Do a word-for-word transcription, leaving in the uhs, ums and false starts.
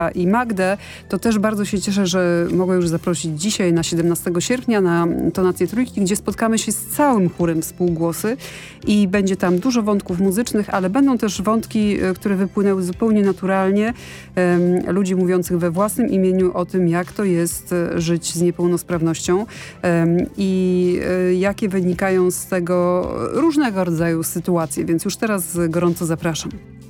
i Magdę, to też bardzo się cieszę, że mogę już zaprosić dzisiaj na siedemnastego sierpnia na Tonację Trójki, gdzie spotkamy się z całym chórem Współgłosy i będzie tam dużo wątków muzycznych, ale będą też wątki, które wypłynęły zupełnie naturalnie, um, ludzi mówiących we własnym imieniu o tym, jak to jest żyć z niepełnosprawnością um, i um, jakie wynikają z tego różnego rodzaju sytuacje, więc już teraz gorąco zapraszam.